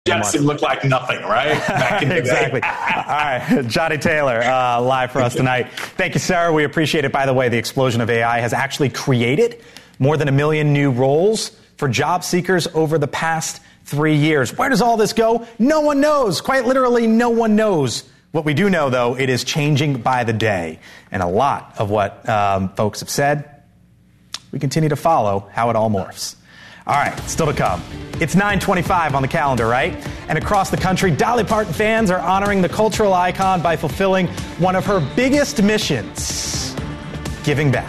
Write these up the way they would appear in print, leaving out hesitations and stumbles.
Jetson looked like nothing, right? Back in the exactly. day. All right, Johnny Taylor, live for us tonight. Thank you, Sarah. We appreciate it. By the way, the explosion of AI has actually created more than 1 million new roles for job seekers over the past 3 years. Where does all this go? No one knows. Quite literally, no one knows. What we do know, though, it is changing by the day. And a lot of what folks have said, we continue to follow how it all morphs. All right, still to come. It's 9:25 on the calendar, right? And across the country, Dolly Parton fans are honoring the cultural icon by fulfilling one of her biggest missions, giving back.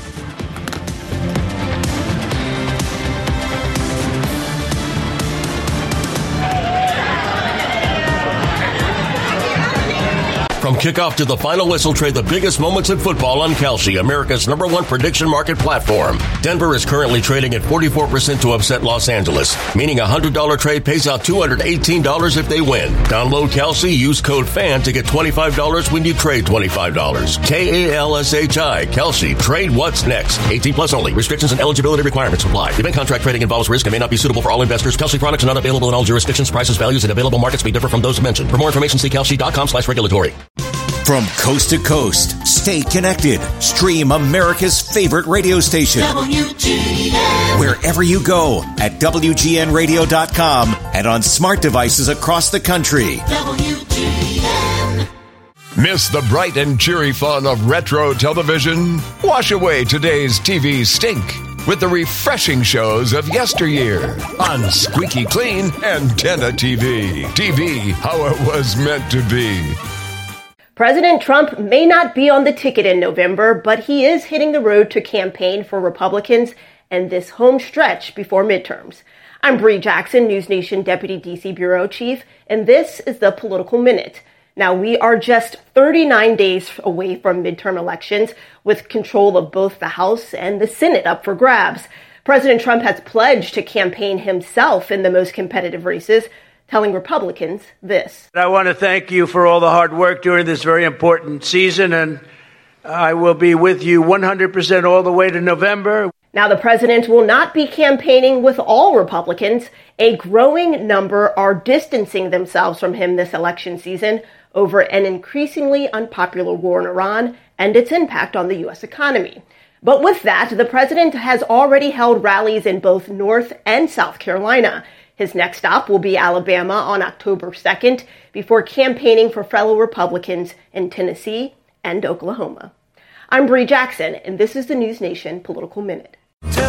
From kickoff to the final whistle, trade the biggest moments in football on Kalshi, America's #1 prediction market platform. Denver is currently trading at 44% to upset Los Angeles, meaning a $100 trade pays out $218 if they win. Download Kalshi, use code FAN to get $25 when you trade $25. Kalshi, Kalshi, trade what's next. 18 plus only. Restrictions and eligibility requirements apply. Event contract trading involves risk and may not be suitable for all investors. Kalshi products are not available in all jurisdictions. Prices, values, and available markets may differ from those mentioned. For more information, see kalshi.com/regulatory. From coast to coast, stay connected. Stream America's favorite radio station. WGN. Wherever you go at WGNradio.com and on smart devices across the country. WGN. Miss the bright and cheery fun of retro television? Wash away today's TV stink with the refreshing shows of yesteryear on Squeaky Clean Antenna TV. TV, how it was meant to be. President Trump may not be on the ticket in November, but he is hitting the road to campaign for Republicans and this home stretch before midterms. I'm Bree Jackson, News Nation Deputy D.C. Bureau Chief, and this is the Political Minute. Now, we are just 39 days away from midterm elections, with control of both the House and the Senate up for grabs. President Trump has pledged to campaign himself in the most competitive races, telling Republicans this. I want to thank you for all the hard work during this very important season, and I will be with you 100% all the way to November. Now, the president will not be campaigning with all Republicans. A growing number are distancing themselves from him this election season over an increasingly unpopular war in Iran and its impact on the U.S. economy. But with that, the president has already held rallies in both North and South Carolina. His next stop will be Alabama on October 2nd before campaigning for fellow Republicans in Tennessee and Oklahoma. I'm Bree Jackson, and this is the News Nation Political Minute.